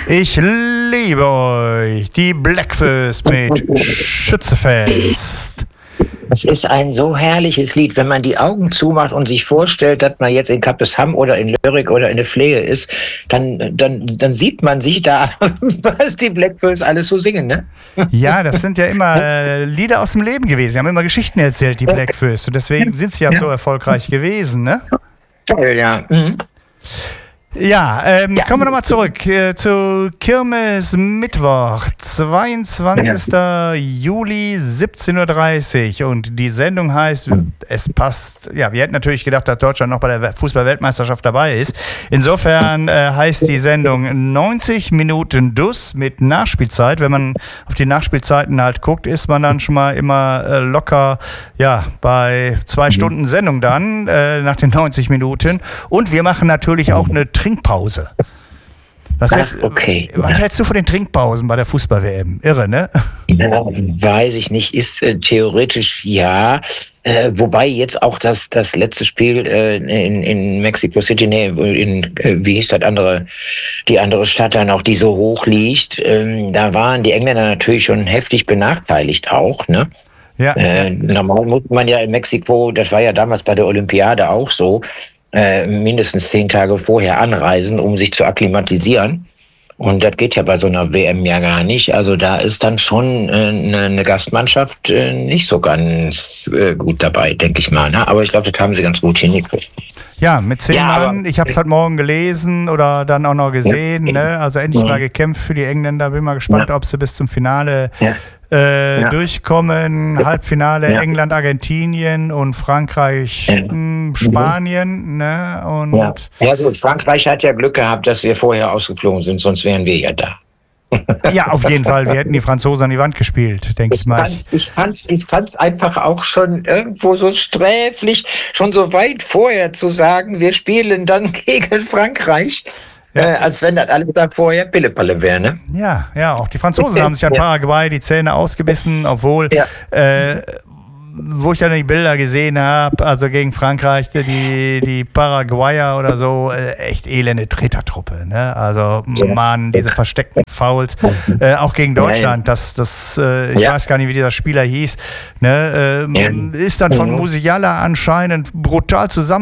Ich liebe euch, die Bläckfürs mit Schützefest. Es ist ein so herrliches Lied, wenn man die Augen zumacht und sich vorstellt, dass man jetzt in Kappesham oder in Lyrik oder in der Flehe ist, dann sieht man sich da, was die Bläckfürs alles so singen, ne? Ja, das sind ja immer Lieder aus dem Leben gewesen. Sie haben immer Geschichten erzählt, die Bläckfürs. Und deswegen sind sie ja so erfolgreich gewesen, ne? Toll, ja. Mhm. Ja, kommen wir nochmal zurück zu Kirmes Mittwoch, 22. Juli, 17.30 Uhr. Und die Sendung heißt, es passt, ja, wir hätten natürlich gedacht, dass Deutschland noch bei der Fußball-Weltmeisterschaft dabei ist. Insofern heißt die Sendung 90 Minuten DUS mit Nachspielzeit. Wenn man auf die Nachspielzeiten halt guckt, ist man dann schon mal immer locker, ja, bei 2 Stunden Sendung dann, nach den 90 Minuten. Und wir machen natürlich auch eine Trinkpause. Was hältst du von den Trinkpausen bei der Fußball-WM? Irre, ne? Ja, weiß ich nicht. Ist theoretisch ja. Wobei jetzt auch das letzte Spiel in Mexico City, wie hieß das die andere Stadt dann auch, die so hoch liegt, da waren die Engländer natürlich schon heftig benachteiligt auch, ne? Ja. Normal musste man ja in Mexiko, das war ja damals bei der Olympiade auch so, mindestens 10 Tage vorher anreisen, um sich zu akklimatisieren. Und das geht ja bei so einer WM ja gar nicht. Also da ist dann schon eine Gastmannschaft nicht so ganz gut dabei, denke ich mal. Ne? Aber ich glaube, das haben sie ganz gut hingekriegt. Ja, mit 10 Mann. Ich habe es heute Morgen gelesen oder dann auch noch gesehen. Ne? Also endlich mal gekämpft für die Engländer. Bin mal gespannt, ob sie bis zum Finale durchkommen. Halbfinale England, Argentinien und Frankreich, Spanien. Ne? Und ja gut, Frankreich hat ja Glück gehabt, dass wir vorher ausgeflogen sind, sonst wären wir ja da. Ja, auf jeden Fall. Wir hätten die Franzosen an die Wand gespielt, denke ich mal. Ich fand's einfach auch schon irgendwo so sträflich, schon so weit vorher zu sagen, wir spielen dann gegen Frankreich. Ja. Als wenn das alles da vorher Pillepalle wäre, ne? Ja, auch die Franzosen haben sich an Paraguay die Zähne ausgebissen, obwohl, wo ich dann die Bilder gesehen habe, also gegen Frankreich, die Paraguayer oder so, echt elende Tretertruppe, ne? Also, Mann, diese versteckten Fouls, auch gegen Deutschland, ich weiß gar nicht, wie dieser Spieler hieß, ne? Ist dann von Musiala anscheinend brutal zusammen